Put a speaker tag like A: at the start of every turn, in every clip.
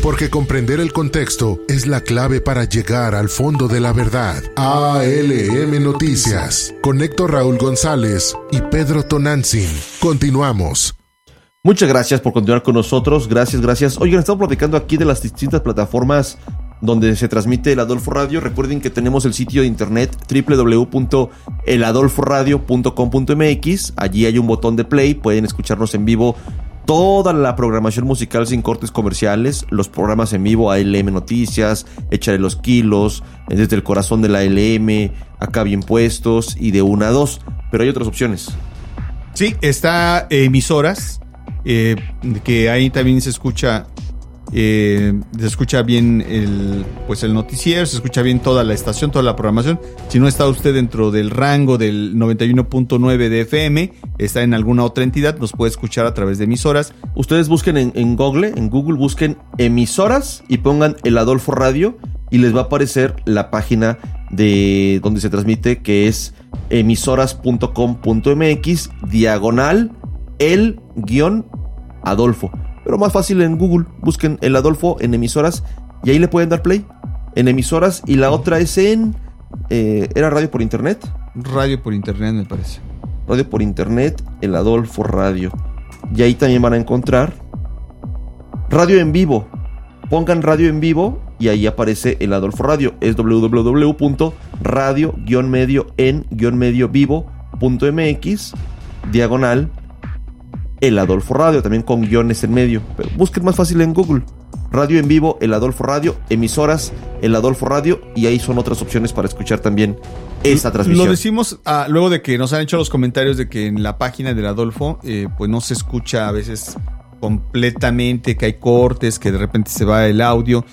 A: porque comprender el contexto es la clave para llegar al fondo de la verdad. ALM Noticias, con Héctor Raúl González y Pedro Tonantzin. Continuamos.
B: Muchas gracias por continuar con nosotros. Gracias. Oigan, estamos platicando aquí de las distintas plataformas donde se transmite el Adolfo Radio. Recuerden que tenemos el sitio de internet www.eladolforadio.com.mx. Allí hay un botón de play, pueden escucharnos en vivo toda la programación musical sin cortes comerciales, los programas en vivo, ALM Noticias, Échale los Kilos, Desde el Corazón de la ALM, Acá Bien Puestos y de 1 a 2. Pero hay otras opciones.
C: Sí, está emisoras, que ahí también se escucha bien el noticiero, se escucha bien toda la estación, toda la programación. Si no está usted dentro del rango del 91.9 de FM, está en alguna otra entidad, nos puede escuchar a través de emisoras.
B: Ustedes busquen en Google busquen emisoras y pongan el Adolfo Radio y les va a aparecer la página de donde se transmite, que es emisoras.com.mx /el-Adolfo. Pero más fácil en Google, busquen el Adolfo en emisoras y ahí le pueden dar play en emisoras. Y la otra es en ¿era radio por internet?
C: Radio por internet, me parece.
B: Radio por internet, el Adolfo Radio. Y ahí también van a encontrar radio en vivo. Pongan radio en vivo y ahí aparece el Adolfo Radio. Es www.radio-en-vivo.mx /el Adolfo Radio, también con guiones en medio. Pero busquen más fácil en Google. Radio en vivo, el Adolfo Radio, emisoras, el Adolfo Radio, y ahí son otras opciones para escuchar también esta transmisión.
C: Lo decimos luego de que nos han hecho los comentarios de que en la página del Adolfo pues no se escucha a veces completamente, que hay cortes, que de repente se va el audio.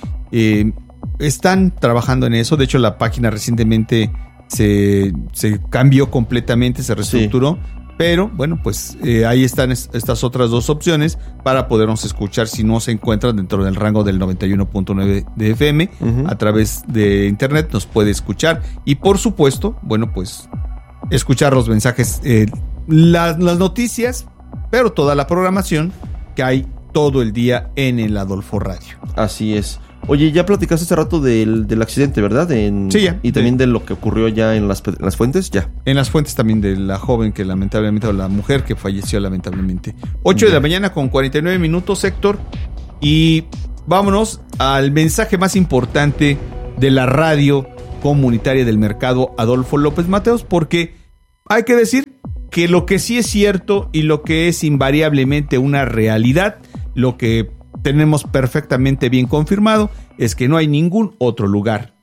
C: Están trabajando en eso. De hecho, la página recientemente se cambió completamente, se reestructuró. Sí. Pero bueno, pues ahí están estas otras dos opciones para podernos escuchar si no se encuentran dentro del rango del 91.9 de FM. A través de internet nos puede escuchar. Y por supuesto, bueno, pues escuchar los mensajes, las noticias, pero toda la programación que hay todo el día en el Adolfo Radio.
B: Así es. Oye, ya platicaste hace rato del accidente, ¿verdad?
C: Sí, ya.
B: Y también de lo que ocurrió ya en las fuentes, ya.
C: En las fuentes también de la joven que lamentablemente, o la mujer que falleció lamentablemente. 8 de la mañana con 49 minutos, Héctor. Y vámonos al mensaje más importante de la radio comunitaria del mercado Adolfo López Mateos, porque hay que decir que lo que sí es cierto y lo que es invariablemente una realidad, lo que tenemos perfectamente bien confirmado, es que no hay ningún otro lugar,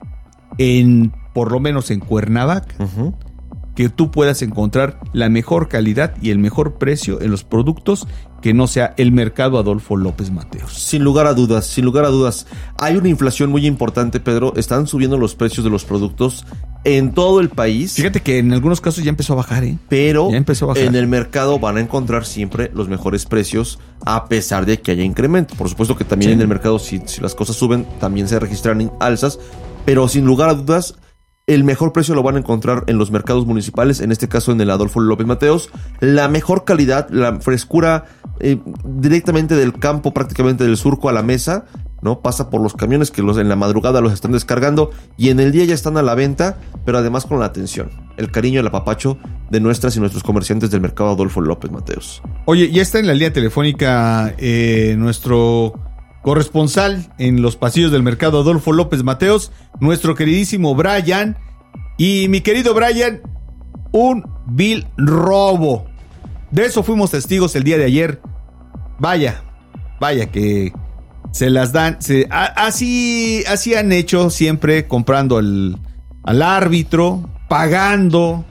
C: por lo menos en Cuernavaca, que tú puedas encontrar la mejor calidad y el mejor precio en los productos que no sea el mercado Adolfo López Mateos.
B: Sin lugar a dudas. Hay una inflación muy importante, Pedro. Están subiendo los precios de los productos en todo el país.
C: Fíjate que en algunos casos ya empezó a bajar,
B: Pero en el mercado van a encontrar siempre los mejores precios, a pesar de que haya incremento. Por supuesto que también en el mercado, si las cosas suben, también se registran alzas. Pero sin lugar a dudas, el mejor precio lo van a encontrar en los mercados municipales, en este caso en el Adolfo López Mateos. La mejor calidad, la frescura directamente del campo, prácticamente del surco a la mesa, ¿no? Pasa por los camiones que en la madrugada los están descargando y en el día ya están a la venta, pero además con la atención, el cariño y el apapacho de nuestras y nuestros comerciantes del mercado Adolfo López Mateos.
C: Oye, ya está en la línea telefónica nuestro corresponsal en los pasillos del mercado Adolfo López Mateos, nuestro queridísimo Brian. Y mi querido Brian, un vil robo. De eso fuimos testigos el día de ayer. Vaya que se las dan. Así han hecho siempre, comprando al árbitro, pagando,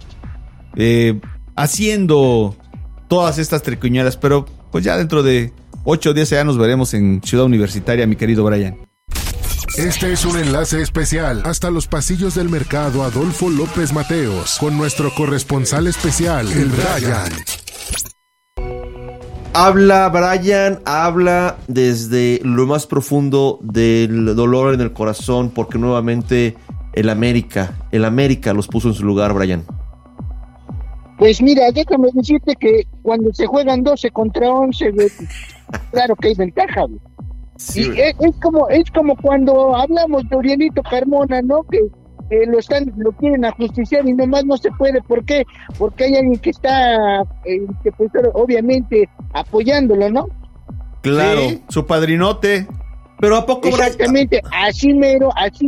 C: haciendo todas estas triquiñuelas. Pero pues ya dentro de 8 o 10 ya nos veremos en Ciudad Universitaria, mi querido Brian.
A: Este es un enlace especial hasta los pasillos del mercado Adolfo López Mateos con nuestro corresponsal especial, el Brian.
B: Habla Brian, habla desde lo más profundo del dolor en el corazón, porque nuevamente el América los puso en su lugar, Brian.
D: Pues mira, déjame decirte que cuando se juegan 12 contra 11, claro que hay ventaja, güey.
C: Sí,
D: y es como cuando hablamos de Orielito Carmona, ¿no? Que lo quieren ajusticiar y nomás no se puede. ¿Por qué? Porque hay alguien que está, pues, obviamente, apoyándolo, ¿no?
B: Claro.
C: Sí, su padrinote.
B: Pero ¿a poco?
D: Exactamente, así mero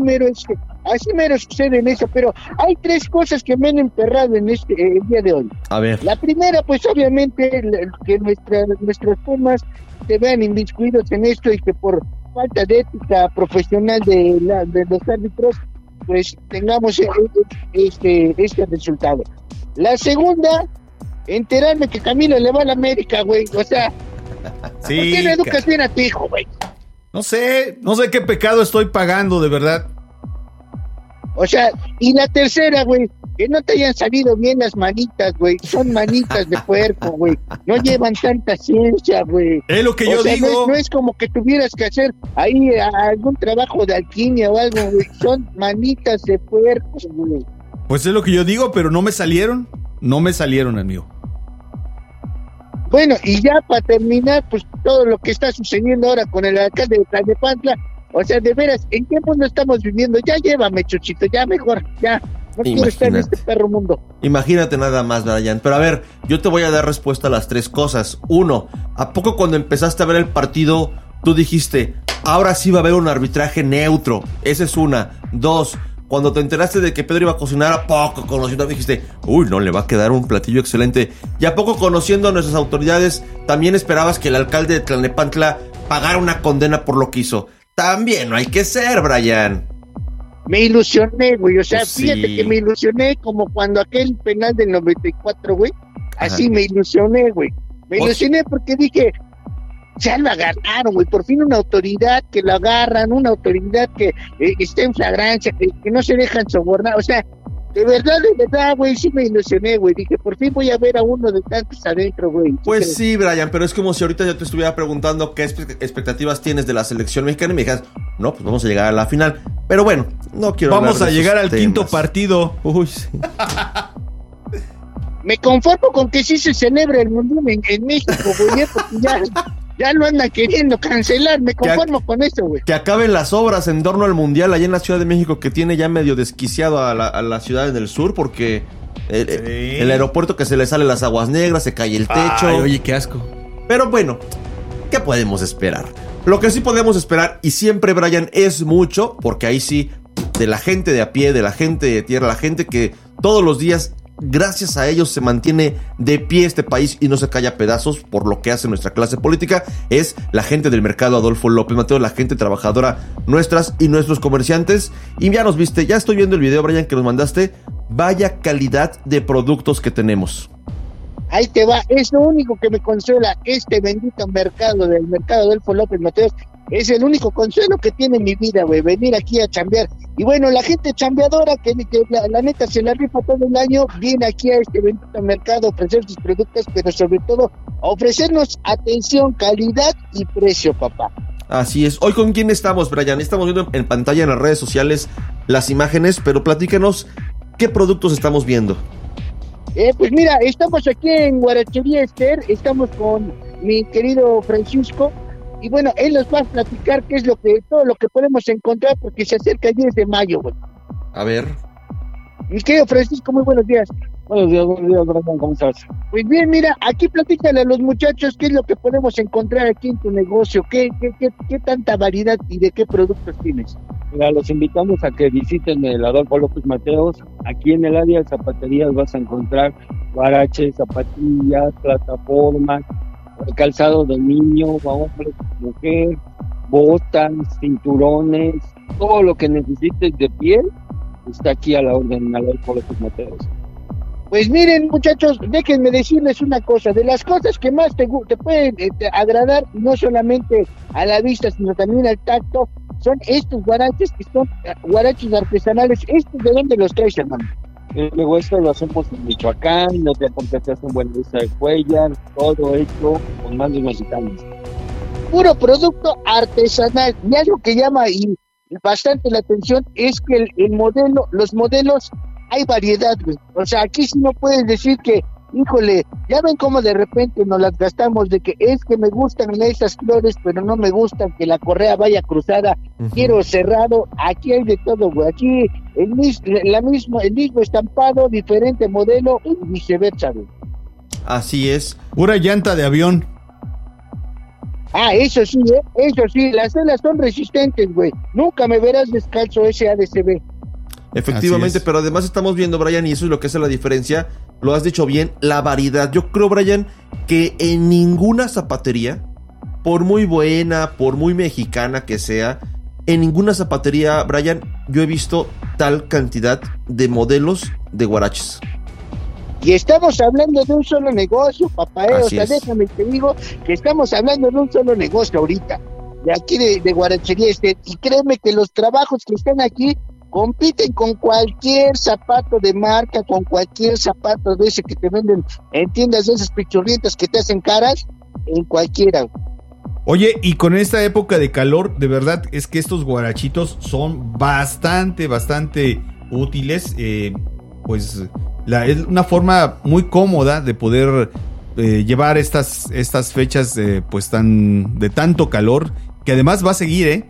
D: sucede en eso, pero hay tres cosas que me han emperrado en el día de hoy.
B: A ver.
D: La primera, pues obviamente, que nuestros temas se vean inmiscuidos en esto y que por falta de ética profesional de los árbitros, pues tengamos este resultado. La segunda, enterarme que Camilo le va a la América, güey, o sea,
C: Sí,
D: ¿por qué no educas bien a tu hijo, güey?
C: no sé qué pecado estoy pagando, de verdad.
D: O sea, y la tercera, güey, que no te hayan salido bien las manitas, güey, son manitas de puerco, güey, no llevan tanta ciencia, güey.
C: Es lo que yo digo.
D: No es como que tuvieras que hacer ahí algún trabajo de alquimia o algo, güey, son manitas de puerco, güey.
C: Pues es lo que yo digo, pero no me salieron, amigo.
D: Bueno, y ya para terminar, pues todo lo que está sucediendo ahora con el alcalde de Tlalnepantla, o sea, de veras, ¿en qué mundo estamos viviendo? Ya llévame, Chuchito, ya mejor, ya. No quiero estar en este perro mundo.
B: Imagínate nada más, Brian. Pero a ver, yo te voy a dar respuesta a las tres cosas. Uno, ¿a poco cuando empezaste a ver el partido, tú dijiste, ahora sí va a haber un arbitraje neutro? Esa es una. Dos, cuando te enteraste de que Pedro iba a cocinar, ¿a poco conociendo dijiste, uy, no, le va a quedar un platillo excelente? ¿Y a poco conociendo a nuestras autoridades, también esperabas que el alcalde de Tlalnepantla pagara una condena por lo que hizo? También no hay que ser, Brian.
D: Me ilusioné, güey, o sea,
B: Pues
D: fíjate
B: sí.
D: que me ilusioné como cuando aquel penal del 94, güey, así me ilusioné, güey. Me ilusioné porque dije, ya lo agarraron, güey, por fin una autoridad que lo agarran, una autoridad que está en flagrancia, que no se dejan sobornar, o sea, de verdad, güey, sí me ilusioné, güey, dije, por fin voy a ver a uno de tantos adentro, güey.
B: Pues sí, Brian, pero es como si ahorita yo te estuviera preguntando qué expectativas tienes de la selección mexicana y me dijeras, no, pues vamos a llegar a la final. Pero bueno, no quiero
C: Vamos
B: hablar
C: a
B: de
C: llegar
B: esos
C: al quinto
B: temas.
C: partido.
B: Uy, sí.
D: Me conformo con que sí se celebra el Mundial en México, güey, porque ya lo andan queriendo cancelar, me conformo con eso, güey.
B: Que acaben las obras en torno al Mundial allá en la Ciudad de México, que tiene ya medio desquiciado a la ciudad en el sur, porque el aeropuerto que se le sale las aguas negras, se cae el techo.
C: Ay, oye, qué asco.
B: Pero bueno, ¿qué podemos esperar? Lo que sí podemos esperar, y siempre, Brian, es mucho, porque ahí sí, de la gente de a pie, de la gente de tierra, la gente que todos los días, gracias a ellos, se mantiene de pie este país y no se cae a pedazos por lo que hace nuestra clase política, es la gente del mercado Adolfo López Mateos, la gente trabajadora, nuestras y nuestros comerciantes. Y ya nos viste, ya estoy viendo el video, Brian, que nos mandaste. Vaya calidad de productos que tenemos.
D: Ahí te va, es lo único que me consuela este bendito mercado del mercado Adolfo López Mateos. Es el único consuelo que tiene en mi vida, güey, venir aquí a chambear. Y bueno, la gente chambeadora que la neta se la rifa todo el año, viene aquí a este bendito mercado a ofrecer sus productos, pero sobre todo a ofrecernos atención, calidad y precio, papá.
B: Así es. Hoy, ¿con quién estamos, Brian? Estamos viendo en pantalla en las redes sociales las imágenes, pero platícanos qué productos estamos viendo.
D: Pues mira, estamos aquí en Guarachería Esther, estamos con mi querido Francisco, y bueno, él nos va a platicar qué es todo lo que podemos encontrar, porque se acerca el 10 de mayo, güey.
B: A ver.
D: Mi querido Francisco, muy buenos días.
E: Buenos días, Brandon, ¿cómo estás?
D: Pues bien, mira, aquí platícale a los muchachos qué es lo que podemos encontrar aquí en tu negocio, qué tanta variedad y de qué productos tienes.
E: Mira, los invitamos a que visiten el Adolfo López Mateos. Aquí en el área de zapaterías vas a encontrar guaraches, zapatillas, plataformas, calzado de niño, hombre, mujer, botas, cinturones, todo lo que necesites de piel está aquí a la orden en Adolfo López Mateos.
D: Pues miren, muchachos, déjenme decirles una cosa, de las cosas que más te pueden agradar, no solamente a la vista, sino también al tacto, son estos guaraches, que son guaraches artesanales. ¿Estos de dónde los traes, hermano?
E: Luego esto lo hacemos en Michoacán, no te aportas en Buenavista de Cuellar, todo hecho con manos mexicanas.
D: Puro producto artesanal. Y algo que llama bastante la atención es que los modelos, hay variedad, güey. O sea, aquí sí no puedes decir que híjole, ya ven cómo de repente nos las gastamos de que es que me gustan esas flores, pero no me gustan que la correa vaya cruzada, quiero cerrado. Aquí hay de todo, güey. Aquí el mismo estampado, diferente modelo y viceversa, güey.
B: Así es.
C: Pura llanta de avión.
D: Eso sí, las telas son resistentes, güey. Nunca me verás descalzo ese ADCB.
B: Efectivamente, pero además estamos viendo, Brian, y eso es lo que hace la diferencia, lo has dicho bien, la variedad. Yo creo, Brian, que en ninguna zapatería, por muy buena, por muy mexicana que sea, en ninguna zapatería, Brian, yo he visto tal cantidad de modelos de guaraches.
D: Y estamos hablando de un solo negocio, papá. O sea, déjame te digo que estamos hablando de un solo negocio ahorita, de aquí de Guarachería Ester. Y créeme que los trabajos que están aquí compiten con cualquier zapato de marca, con cualquier zapato de ese que te venden en tiendas de esas pichurrientas que te hacen caras, en cualquiera.
C: Oye, y con esta época de calor, de verdad es que estos guarachitos son bastante útiles. Pues es una forma muy cómoda de poder llevar estas fechas pues de tanto calor, que además va a seguir,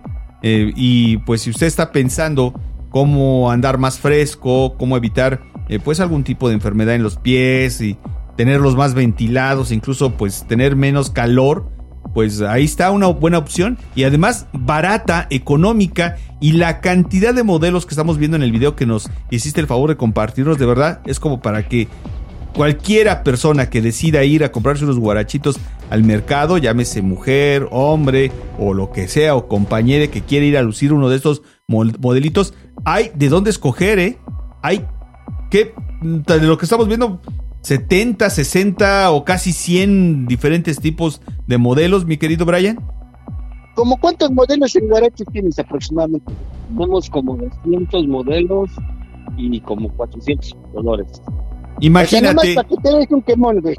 C: y pues si usted está pensando cómo andar más fresco, cómo evitar pues algún tipo de enfermedad en los pies y tenerlos más ventilados, incluso pues tener menos calor, pues ahí está una buena opción y además barata, económica, y la cantidad de modelos que estamos viendo en el video que nos hiciste el favor de compartirnos, de verdad es como para que cualquiera persona que decida ir a comprarse unos guarachitos al mercado, llámese mujer, hombre o lo que sea, o compañere que quiere ir a lucir uno de estos modelitos, hay de dónde escoger, hay que, de lo que estamos viendo, 70, 60 o casi 100 diferentes tipos de modelos, mi querido Brian.
D: ¿Cómo cuántos modelos en guaraches tienes aproximadamente?
E: Tenemos como 200 modelos y como 400 colores.
C: Imagínate.
D: O sea, para que te des un quemón, güey.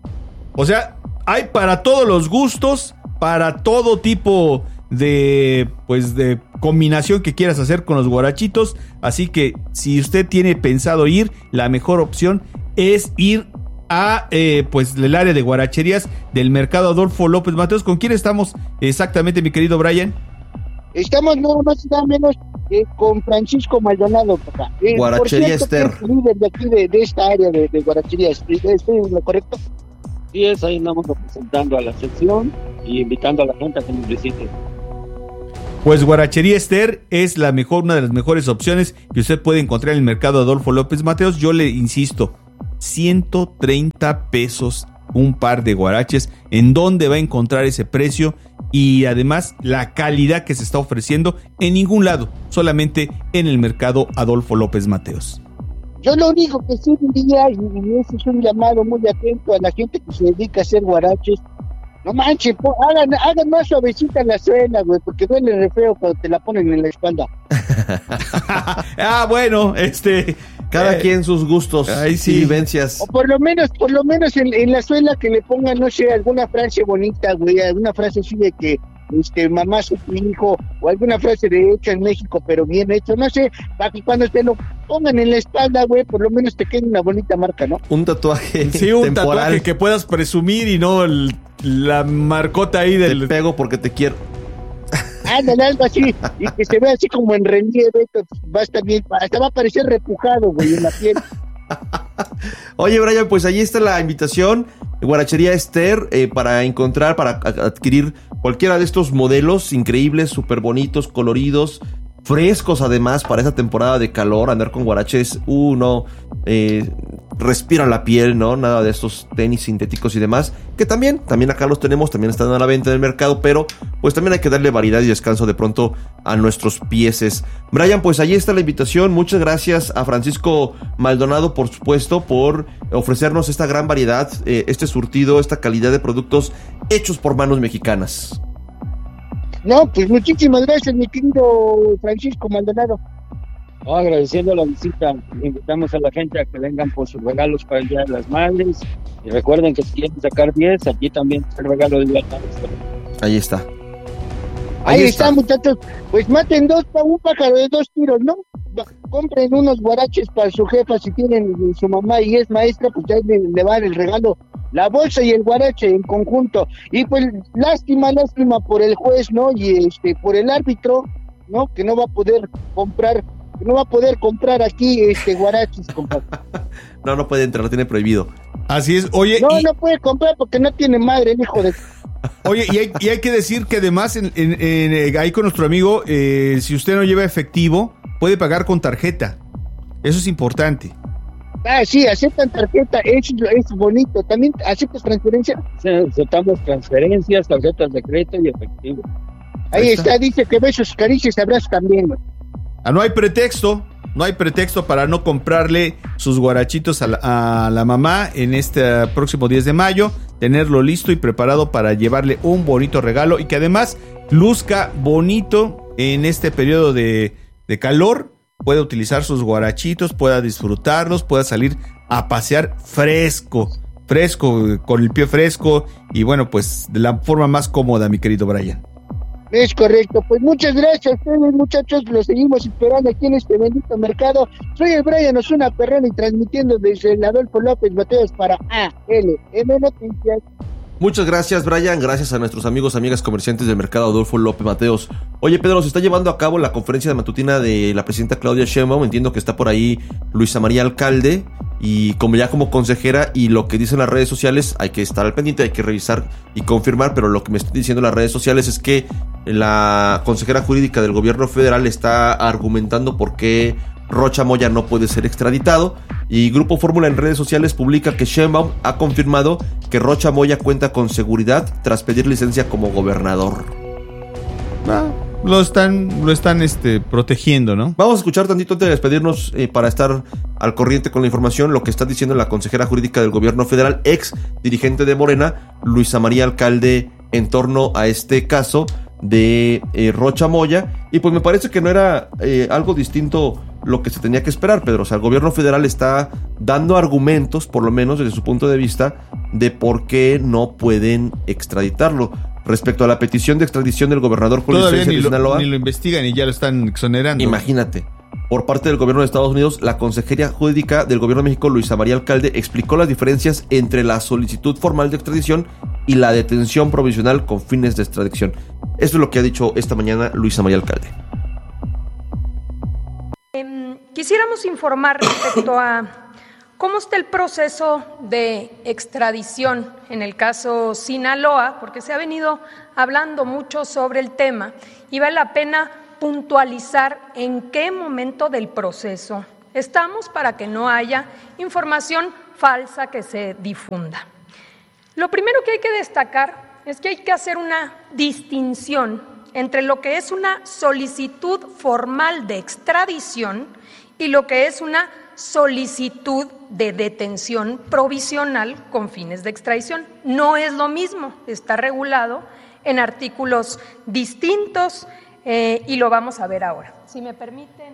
C: O sea, hay para todos los gustos, para todo tipo de combinación que quieras hacer con los guarachitos. Así que si usted tiene pensado ir, la mejor opción es ir a el área de guaracherías del mercado Adolfo López Mateos. ¿Con quién estamos exactamente, mi querido Brian?
D: Estamos nada más y nada menos con Francisco Maldonado, papá.
B: Guarachería Ester.
D: Líder de aquí de esta área de guarachería. ¿Estoy en lo correcto?
E: Sí, es, ahí andamos representando a la sección y invitando a la gente a que nos visite.
C: Pues Guarachería Ester es una de las mejores opciones que usted puede encontrar en el mercado Adolfo López Mateos. Yo le insisto, 130 pesos un par de guaraches. ¿En dónde va a encontrar ese precio? Y además la calidad que se está ofreciendo en ningún lado, solamente en el mercado Adolfo López Mateos.
D: Yo lo único que sí diría, y ese es un llamado muy atento a la gente que se dedica a hacer guaraches, no manches, hagan más suavecita la suela, güey, porque duele re feo cuando te la ponen en la espalda.
C: Bueno,
B: cada quien sus gustos y vivencias.
D: O por lo menos en la suela que le pongan, no sé, alguna frase bonita, güey, alguna frase así de que mamá su hijo, o alguna frase de hecho en México, pero bien hecho, no sé, para que cuando te lo pongan en la espalda, güey, por lo menos te quede una bonita marca, ¿no?
B: Un tatuaje.
C: Sí, un tatuaje que puedas presumir y no la marcota ahí del...
B: Te pego porque te quiero.
D: Ándale, algo así, y que se vea así como en relieve, va a estar bien, hasta va a parecer repujado, güey, en la piel.
B: Oye, Brian, pues ahí está la invitación, Guarachería Ester, para adquirir cualquiera de estos modelos increíbles, súper bonitos, coloridos, frescos además para esta temporada de calor. Andar con guaraches, respira la piel, ¿no? Nada de estos tenis sintéticos y demás, que también acá los tenemos, también están a la venta en el mercado, pero pues también hay que darle variedad y descanso de pronto a nuestros pieses. Brian, pues ahí está la invitación. Muchas gracias a Francisco Maldonado, por supuesto, por ofrecernos esta gran variedad, este surtido, esta calidad de productos hechos por manos mexicanas.
D: No, pues muchísimas gracias, mi querido Francisco Maldonado.
E: Agradeciendo la visita, invitamos a la gente a que vengan por sus regalos para el Día de las Madres. Y recuerden que si quieren sacar 10, aquí también el regalo del Día de las Madres.
B: Ahí está.
D: Ahí está, muchachos. Pues maten un pájaro de 2 tiros, ¿no? Compren unos guaraches para su jefa si tienen su mamá y es maestra, pues ya le va el regalo, la bolsa y el guarache en conjunto. Y pues lástima por el juez, ¿no? Y por el árbitro, ¿no? Que no va a poder comprar aquí guaraches, compadre.
B: No puede entrar, lo tiene prohibido.
C: Así es. Oye,
D: no puede comprar porque no tiene madre, el hijo de...
C: Oye, y hay que decir que además ahí con nuestro amigo, si usted no lleva efectivo, puede pagar con tarjeta. Eso es importante.
D: Sí, aceptan tarjeta, es bonito. ¿También aceptas transferencia?
E: Sí, aceptamos transferencias, tarjetas de crédito y efectivo.
D: Ahí está, dice que besos, caricias, abrazos también, güey.
C: No hay pretexto para no comprarle sus guarachitos a la mamá en este próximo 10 de mayo, tenerlo listo y preparado para llevarle un bonito regalo y que además luzca bonito en este periodo de calor, pueda utilizar sus guarachitos, pueda disfrutarlos, pueda salir a pasear fresco, con el pie fresco y bueno, pues de la forma más cómoda, mi querido Brian.
D: Es correcto, pues muchas gracias a ustedes, muchachos, los seguimos esperando aquí en este bendito mercado. Soy el Brian Osuna Perrón y transmitiendo desde el Adolfo López Mateos para ALM Noticias.
B: Muchas gracias, Brian. Gracias a nuestros amigas comerciantes del mercado Adolfo López Mateos. Oye, Pedro, se está llevando a cabo la conferencia de matutina de la presidenta Claudia Sheinbaum. Entiendo que está por ahí Luisa María Alcalde. Y como consejera, y lo que dicen las redes sociales, hay que estar al pendiente, hay que revisar y confirmar. Pero lo que me están diciendo las redes sociales es que la consejera jurídica del gobierno federal está argumentando por qué Rocha Moya no puede ser extraditado. Y Grupo Fórmula en redes sociales publica que Sheinbaum ha confirmado que Rocha Moya cuenta con seguridad tras pedir licencia como gobernador.
C: Lo están protegiendo, ¿no?
B: Vamos a escuchar tantito antes de despedirnos para estar al corriente con la información, lo que está diciendo la consejera jurídica del gobierno federal, ex dirigente de Morena, Luisa María Alcalde, en torno a este caso de Rocha Moya. Y pues me parece que no era algo distinto lo que se tenía que esperar, Pedro. O sea, el gobierno federal está dando argumentos, por lo menos desde su punto de vista, de por qué no pueden extraditarlo. Respecto a la petición de extradición del gobernador con licencia de Sinaloa,
C: ni lo investigan y ya lo están exonerando.
B: Imagínate. Por parte del gobierno de Estados Unidos, la consejera jurídica del gobierno de México, Luisa María Alcalde, explicó las diferencias entre la solicitud formal de extradición y la detención provisional con fines de extradición. Esto es lo que ha dicho esta mañana Luisa María Alcalde.
F: Quisiéramos informar respecto a cómo está el proceso de extradición en el caso Sinaloa, porque se ha venido hablando mucho sobre el tema y vale la pena puntualizar en qué momento del proceso estamos para que no haya información falsa que se difunda. Lo primero que hay que destacar es que hay que hacer una distinción entre lo que es una solicitud formal de extradición y lo que es una solicitud de detención provisional con fines de extradición. No es lo mismo, está regulado en artículos distintos y lo vamos a ver ahora. Si me permiten.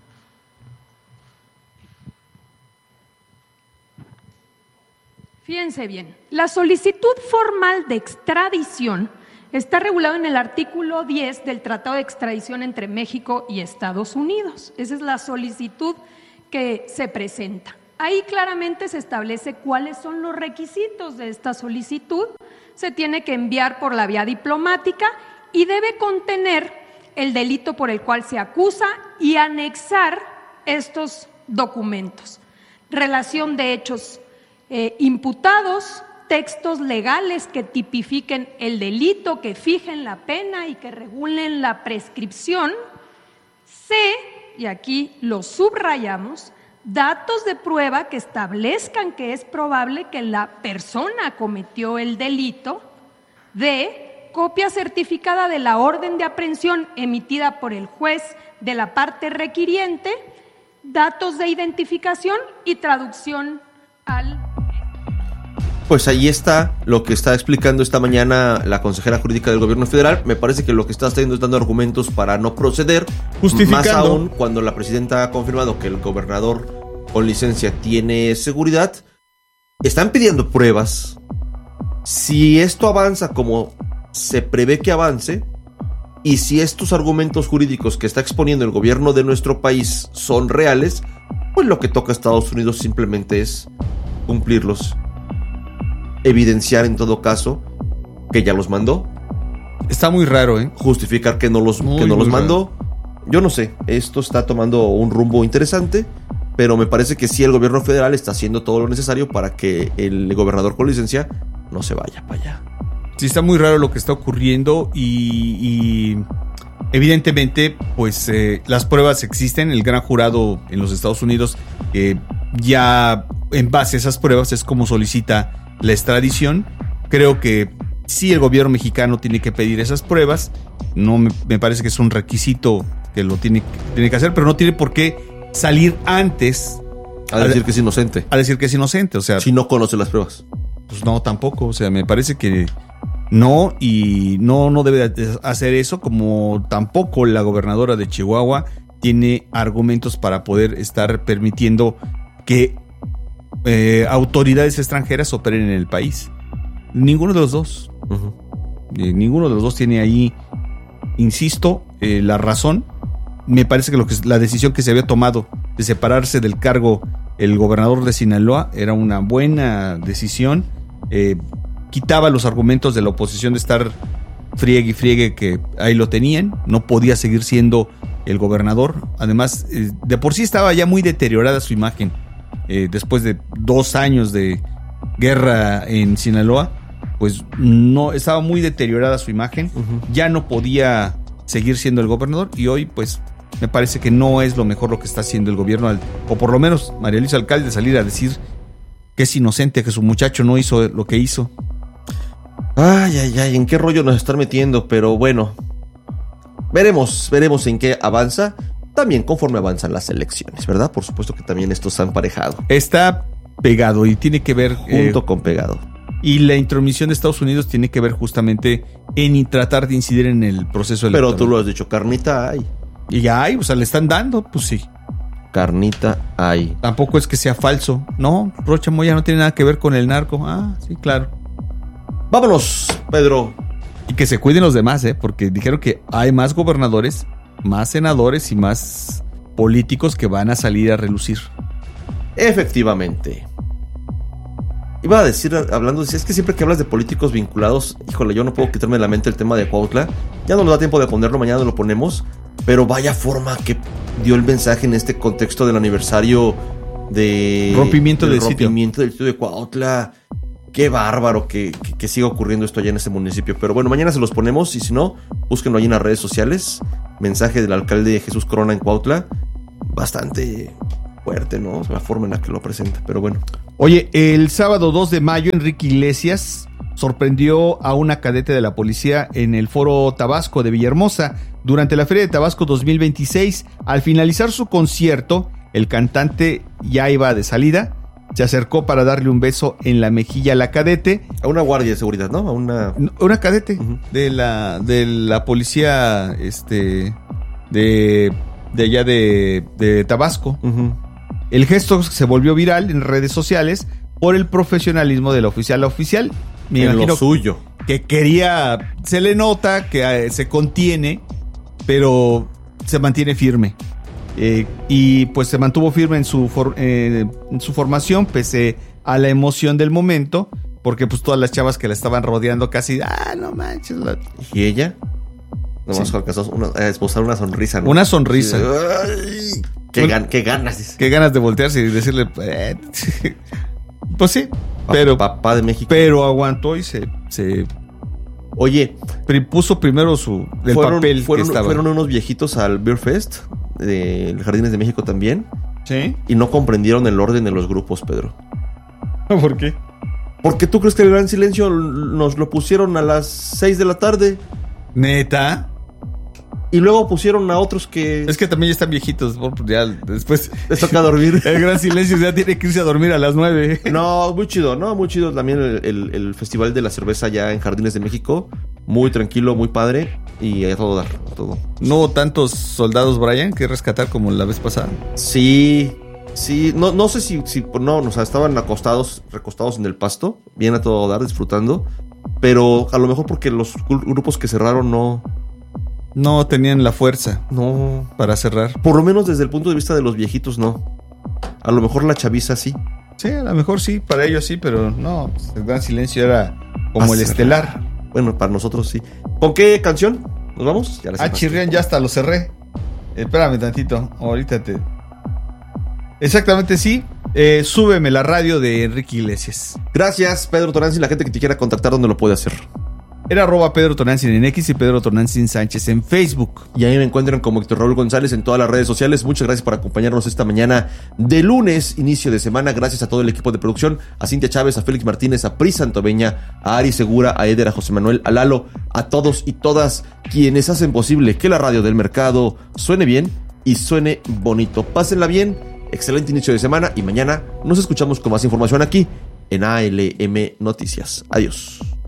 F: Fíjense bien, la solicitud formal de extradición está regulado en el artículo 10 del Tratado de Extradición entre México y Estados Unidos. Esa es la solicitud que se presenta. Ahí claramente se establece cuáles son los requisitos de esta solicitud. Se tiene que enviar por la vía diplomática y debe contener el delito por el cual se acusa y anexar estos documentos. Relación de hechos imputados, textos legales que tipifiquen el delito, que fijen la pena y que regulen la prescripción. C, y aquí lo subrayamos, datos de prueba que establezcan que es probable que la persona cometió el delito. D, copia certificada de la orden de aprehensión emitida por el juez de la parte requiriente, datos de identificación y traducción al...
B: Pues ahí está lo que está explicando esta mañana la consejera jurídica del gobierno federal. Me parece que lo que está haciendo es dando argumentos para no proceder. Más aún cuando la presidenta ha confirmado que el gobernador con licencia tiene seguridad. Están pidiendo pruebas. Si esto avanza como se prevé que avance, Y si estos argumentos jurídicos que está exponiendo el gobierno de nuestro país son reales, pues lo que toca a Estados Unidos simplemente es cumplirlos. Evidenciar en todo caso que ya los mandó.
C: Está muy raro, ¿eh?
B: Justificar que no los mandó. Yo no sé, esto está tomando un rumbo interesante, pero me parece que sí el gobierno federal está haciendo todo lo necesario para que el gobernador con licencia no se vaya para allá.
C: Sí, está muy raro lo que está ocurriendo y evidentemente pues las pruebas existen. El gran jurado en los Estados Unidos ya en base a esas pruebas es como solicita la extradición. Creo que sí el gobierno mexicano tiene que pedir esas pruebas. No me parece que es un requisito que lo tiene que hacer, pero no tiene por qué salir antes
B: a decir que es inocente.
C: A decir que es inocente, o sea,
B: si no conoce las pruebas.
C: Pues no, tampoco, o sea, me parece que no, y no debe hacer eso, como tampoco la gobernadora de Chihuahua tiene argumentos para poder estar permitiendo que autoridades extranjeras operen en el país. Ninguno de los dos.
B: Uh-huh.
C: Ninguno de los dos tiene ahí, insisto, la razón. Me parece que la decisión que se había tomado de separarse del cargo el gobernador de Sinaloa era una buena decisión. Quitaba los argumentos de la oposición de estar friegue y friegue, que ahí lo tenían. No podía seguir siendo el gobernador. Además, de por sí estaba ya muy deteriorada su imagen. Después de 2 años de guerra en Sinaloa, pues no estaba muy deteriorada su imagen.
B: Uh-huh.
C: Ya no podía seguir siendo el gobernador, y hoy pues me parece que no es lo mejor lo que está haciendo el gobierno, o por lo menos María Luisa Alcalde salir a decir que es inocente, que su muchacho no hizo lo que hizo.
B: Ay, ¿en qué rollo nos están metiendo? Pero bueno, veremos en qué avanza, también conforme avanzan las elecciones, ¿verdad? Por supuesto que también esto se ha emparejado.
C: Está pegado y tiene que ver...
B: Junto con pegado.
C: Y la intromisión de Estados Unidos tiene que ver justamente en tratar de incidir en el proceso electoral.
B: Pero tú lo has dicho, carnita hay.
C: Y ya hay, o sea, le están dando, pues sí.
B: Carnita hay.
C: Tampoco es que sea falso. No, Rocha Moya no tiene nada que ver con el narco. Ah, sí, claro.
B: Vámonos, Pedro.
C: Y que se cuiden los demás, porque dijeron que hay más gobernadores, más senadores y más políticos que van a salir a relucir.
B: Efectivamente. Iba a decir, hablando, es que siempre que hablas de políticos vinculados, híjole, yo no puedo quitarme de la mente el tema de Cuautla. Ya no nos da tiempo de ponerlo, mañana lo ponemos. Pero vaya forma que dio el mensaje en este contexto del aniversario de...
C: rompimiento del
B: sitio de Cuautla. Qué bárbaro que siga ocurriendo esto allá en ese municipio. Pero bueno, mañana se los ponemos, y si no, búsquenlo ahí en las redes sociales. Mensaje del alcalde Jesús Corona en Cuautla. Bastante fuerte, ¿no? La forma en la que lo presenta, pero bueno.
C: Oye, el sábado 2 de mayo, Enrique Iglesias sorprendió a una cadete de la policía en el Foro Tabasco de Villahermosa durante la Feria de Tabasco 2026. Al finalizar su concierto, el cantante ya iba de salida. Se acercó para darle un beso en la mejilla a la cadete.
B: A una guardia de seguridad, ¿no? A
C: una cadete. Uh-huh. de la policía de allá de Tabasco.
B: Uh-huh.
C: El gesto se volvió viral en redes sociales por el profesionalismo de la oficial. La oficial, me imagino,
B: lo suyo,
C: que quería, se le nota que se contiene, pero se mantiene firme. Y pues se mantuvo firme en su formación, pese a la emoción del momento, porque pues todas las chavas que la estaban rodeando casi, no manches.
B: ¿Y ella? Nomás alcanzó a esbozar una sonrisa, ¿no?
C: Una sonrisa.
B: Ay, qué ganas.
C: Qué ganas de voltearse y decirle, pues sí, pero
B: papá de México.
C: Pero aguantó y se
B: oye,
C: puso primero el papel que estaba.
B: Fueron unos viejitos al Beer Fest de Jardines de México también.
C: Sí.
B: Y no comprendieron el orden de los grupos, Pedro.
C: ¿Por qué?
B: Porque tú crees que el Gran Silencio nos lo pusieron a las 6 de la tarde.
C: ¿Neta?
B: Y luego pusieron a otros que...
C: Es que también ya están viejitos, ya después...
B: Les toca dormir.
C: El Gran Silencio ya tiene que irse a dormir a las 9.
B: No, muy chido, ¿no? Muy chido también el Festival de la Cerveza allá en Jardines de México. Muy tranquilo, muy padre. Y a todo dar, a todo.
C: ¿No hubo tantos soldados, Brian, que rescatar como la vez pasada?
B: Sí. No sé si no, o sea, estaban recostados en el pasto, bien a todo dar, disfrutando. Pero a lo mejor porque los grupos que cerraron no
C: No tenían la fuerza.
B: No.
C: Para cerrar.
B: Por lo menos desde el punto de vista de los viejitos, no. A lo mejor la chaviza sí.
C: Sí, a lo mejor sí, para ellos sí, pero no. El Gran Silencio era como el estelar.
B: Bueno, para nosotros sí. ¿Con qué canción nos vamos?
C: Chirrián, ya hasta lo cerré. Espérame tantito, ahorita te... Exactamente, sí. Súbeme la radio de Enrique Iglesias.
B: Gracias, Pedro Tonantzin. La gente que te quiera contactar, ¿dónde lo puede hacer?
C: Era @Pedro Tonantzin en X y Pedro Tonantzin Sánchez en Facebook.
B: Y ahí me encuentran como Héctor Raúl González en todas las redes sociales. Muchas gracias por acompañarnos esta mañana de lunes, inicio de semana. Gracias a todo el equipo de producción, a Cintia Chávez, a Félix Martínez, a Pris Santoveña, a Ari Segura, a Eder, a José Manuel, a Lalo, a todos y todas quienes hacen posible que la radio del mercado suene bien y suene bonito. Pásenla bien, excelente inicio de semana y mañana nos escuchamos con más información aquí en ALM Noticias. Adiós.